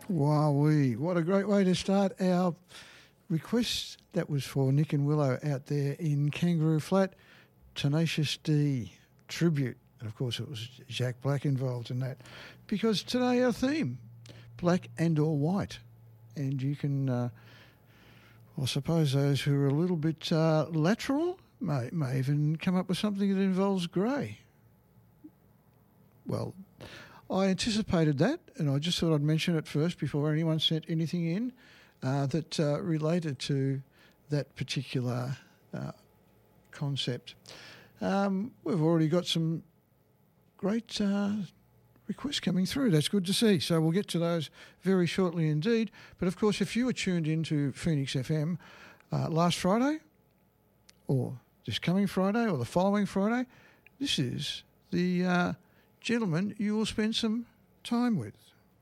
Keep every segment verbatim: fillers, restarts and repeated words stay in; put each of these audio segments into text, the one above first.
Wowee, what a great way to start our request. That was for Nick and Willow out there in Kangaroo Flat. Tenacious D tribute. And of course it was Jack Black involved in that. Because today our theme, black and or white. And you can, uh, I suppose those who are a little bit uh, lateral may, may even come up with something that involves grey. Well, I anticipated that, and I just thought I'd mention it first before anyone sent anything in uh, that uh, related to that particular uh, concept. Um, we've already got some great uh, requests coming through. That's good to see. So we'll get to those very shortly indeed. But, of course, if you were tuned into Phoenix F M uh, last Friday or this coming Friday or the following Friday, this is the... Uh, gentlemen, you will spend some time with.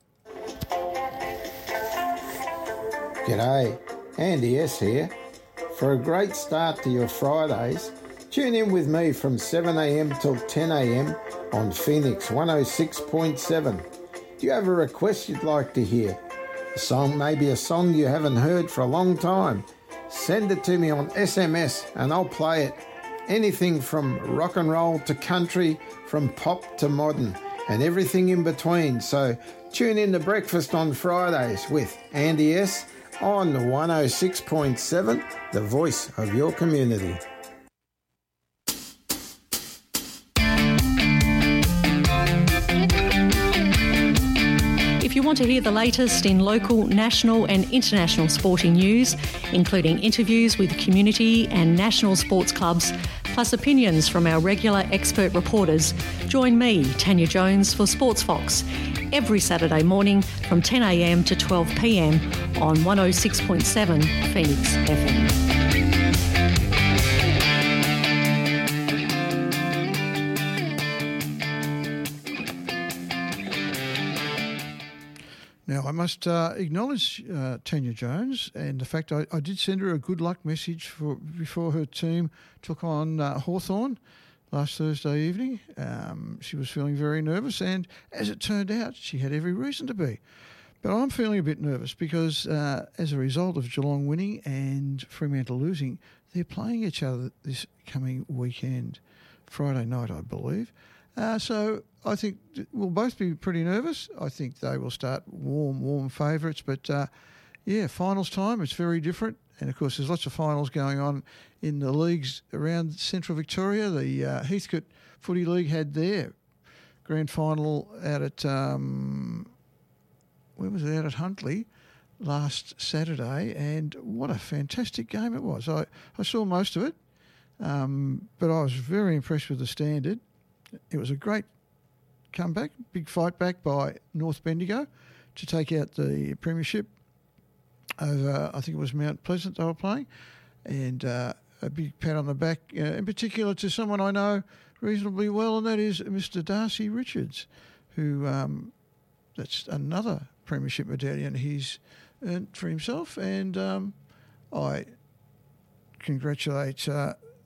G'day, Andy S here. For a great start to your Fridays, tune in with me from seven a m till ten a m on Phoenix one oh six point seven. Do you have a request you'd like to hear? A song, maybe a song you haven't heard for a long time? Send it to me on S M S and I'll play it. Anything from rock and roll to country, from pop to modern, and everything in between. So tune in to Breakfast on Fridays with Andy S on one oh six point seven, the voice of your community. If you want to hear the latest in local, national and international sporting news, including interviews with community and national sports clubs, plus opinions from our regular expert reporters, join me, Tanya Jones, for Sports Fox every Saturday morning from ten a m to twelve p m on one oh six point seven Phoenix F M. Now, I must uh, acknowledge uh, Tanya Jones and the fact I, I did send her a good luck message for before her team took on uh, Hawthorn last Thursday evening. Um, she was feeling very nervous, and as it turned out, she had every reason to be. But I'm feeling a bit nervous because uh, as a result of Geelong winning and Fremantle losing, they're playing each other this coming weekend, Friday night, I believe. Uh, so I think we'll both be pretty nervous. I think they will start warm, warm favourites. But, uh, yeah, finals time, it's very different. And, of course, there's lots of finals going on in the leagues around Central Victoria. The uh, Heathcote Footy League had their grand final out at, um, where was it, out at Huntley last Saturday. And what a fantastic game it was. I, I saw most of it, um, but I was very impressed with the standard. It was a great comeback, big fight back by North Bendigo to take out the premiership over, I think it was Mount Pleasant they were playing, and uh, a big pat on the back, uh, in particular to someone I know reasonably well, and that is Mister Darcy Richards, who um, that's another premiership medallion he's earned for himself, and um, I congratulate uh,